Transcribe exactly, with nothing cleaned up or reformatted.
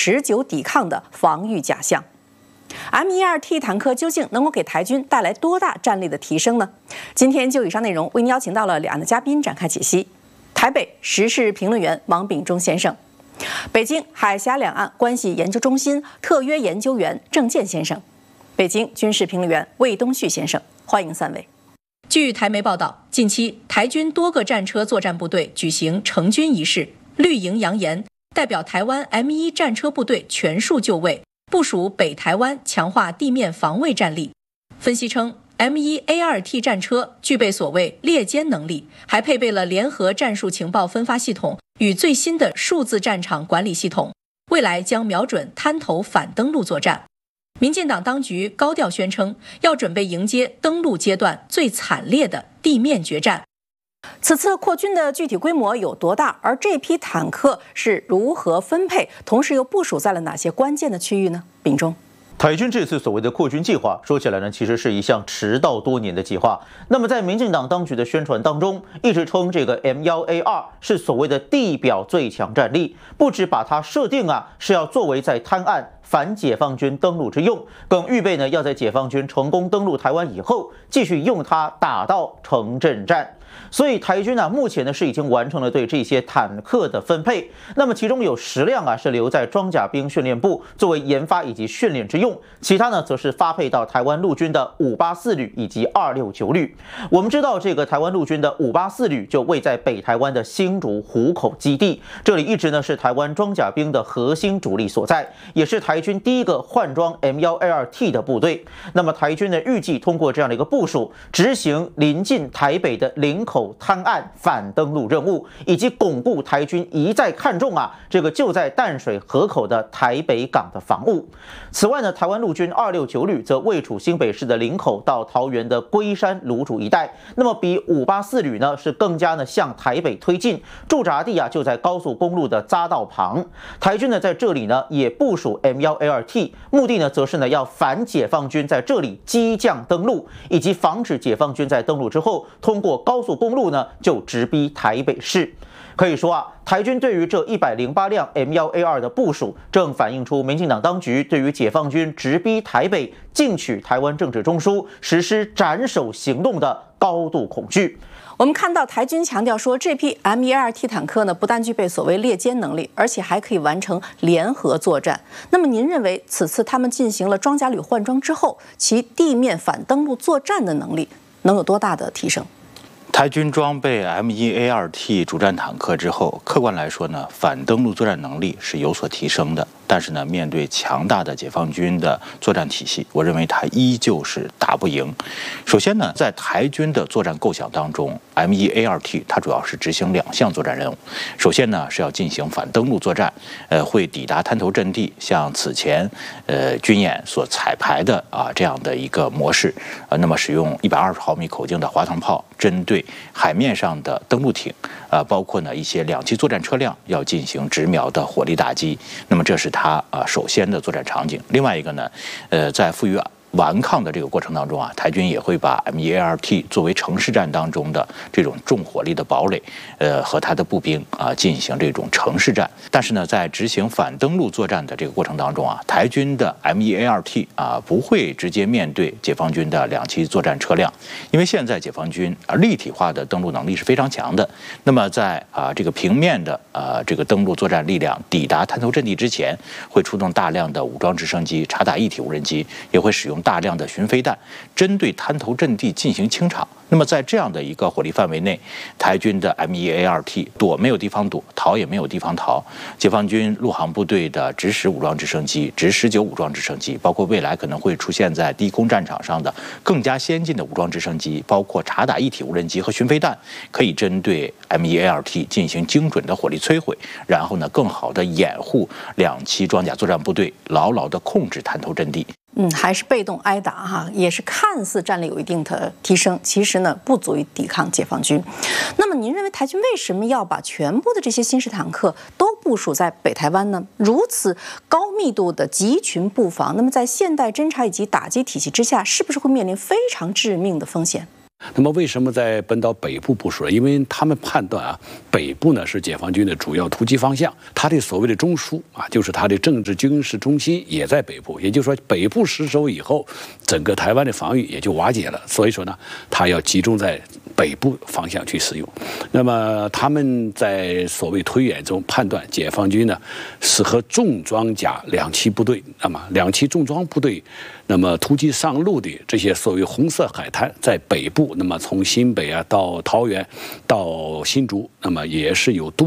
持久抵抗的防御假象。M 一二 T 坦克究竟能够给台军带来多大战力的提升呢？今天就以上内容为您邀请到了两岸的嘉宾展开解析。台北时事评论员王炳忠先生，北京海峡两岸关系研究中心特约研究员郑健先生，北京军事评论员魏东旭先生，欢迎三位。据台媒报道，近期台军多个战车作战部队举行成军仪式，绿营扬言代表台湾 M 一 战车部队全数就位，部署北台湾强化地面防卫战力。分析称 M 一 A 二 T 战车具备所谓猎歼能力，还配备了联合战术情报分发系统与最新的数字战场管理系统，未来将瞄准滩头反登陆作战。民进党当局高调宣称，要准备迎接登陆阶段最惨烈的地面决战。此次扩军的具体规模有多大？而这批坦克是如何分配？同时又部署在了哪些关键的区域呢？秉忠。 台军这次所谓的扩军计划，说起来呢，其实是一项迟到多年的计划。那么在民进党当局的宣传当中，一直称这个 M 一 A 二 是所谓的地表最强战力，不止把它设定啊是要作为在滩岸反解放军登陆之用，更预备呢要在解放军成功登陆台湾以后，继续用它打到城镇战。所以台军啊，目前呢是已经完成了对这些坦克的分配。那么其中有十辆啊是留在装甲兵训练部作为研发以及训练之用，其他呢则是发配到台湾陆军的五八四旅以及二六九旅。我们知道这个台湾陆军的五八四旅就位在北台湾的新竹湖口基地，这里一直呢是台湾装甲兵的核心主力所在，也是台军第一个换装 M 一 A 二 T 的部队。那么台军呢预计通过这样的一个部署，执行临近台北的林口滩岸反登陆任务，以及巩固台军一再看重啊这个就在淡水河口的台北港的防务。此外呢，台湾陆军二六九旅则位处新北市的林口到桃园的龟山芦竹一带，那么比五八四旅呢是更加呢向台北推进，驻扎地啊就在高速公路的匝道旁。台军呢在这里呢也部署 M 一 A 二 T， 目的呢则是呢要反解放军在这里激将登陆，以及防止解放军在登陆之后通过高速公路呢就直逼台北市。可以说啊，台军对于这一百零八辆 M 一 A 二 的部署，正反映出民进党当局对于解放军直逼台北、进取台湾政治中枢、实施斩首行动的高度恐惧。 我们看到台军强调说，这批 M 一 A 二 T 坦克呢，不但具备所谓猎歼能力，而且还可以完成联合作战。那么您认为此次他们进行了装甲旅换装之后，其地面反登陆作战的能力能有多大的提升？ 台军装备 M 一 A 二 T 主战坦克之后，客观来说呢，反登陆作战能力是有所提升的。但是呢，面对强大的解放军的作战体系，我认为它依旧是打不赢。首先呢，在台军的作战构想当中 ，M 一 A 二 T 它主要是执行两项作战任务。首先呢，是要进行反登陆作战，呃，会抵达滩头阵地，像此前呃军演所彩排的啊这样的一个模式，呃，那么使用一百二十毫米口径的滑膛炮，针对海面上的登陆艇，啊、呃，包括呢一些两栖作战车辆，要进行直瞄的火力打击。那么这是它啊、呃、首先的作战场景。另外一个呢，呃，在负隅顽抗的这个过程当中啊，台军也会把 M 一 A 二 T 作为城市战当中的这种重火力的堡垒，呃，和他的步兵啊进行这种城市战。但是呢，在执行反登陆作战的这个过程当中啊，台军的 M 一 A 二 T 啊不会直接面对解放军的两栖作战车辆，因为现在解放军啊立体化的登陆能力是非常强的。那么在啊这个平面的啊这个登陆作战力量抵达滩头阵地之前，会出动大量的武装直升机、察打一体无人机，也会使用大量的巡飞弹，针对滩头阵地进行清场。那么在这样的一个火力范围内，台军的 M 一 A 二 T 躲没有地方躲，逃也没有地方逃。解放军陆航部队的直十武装直升机、直十九武装直升机，包括未来可能会出现在低空战场上的更加先进的武装直升机，包括察打一体无人机和巡飞弹，可以针对 M 一 A 二 T 进行精准的火力摧毁，然后呢，更好的掩护两栖装甲作战部队牢牢地控制滩头阵地。 嗯，还是被动挨打哈，也是看似战力有一定的提升，其实呢不足以抵抗解放军。那么您认为台军为什么要把全部的这些新式坦克都部署在北台湾呢？如此高密度的集群布防，那么在现代侦察以及打击体系之下，是不是会面临非常致命的风险？ 那么为什么在本岛北部部署呢？因为他们判断啊，北部呢是解放军的主要突击方向，他的所谓的中枢啊，就是他的政治军事中心也在北部。也就是说，北部失守以后，整个台湾的防御也就瓦解了。所以说呢，他要集中在北部方向去使用。那么他们在所谓推演中判断，解放军呢是和重装甲两栖部队，那么两栖重装部队，那么突击上路的这些所谓红色海滩在北部，那么从新北啊到桃园到新竹，那么也是有多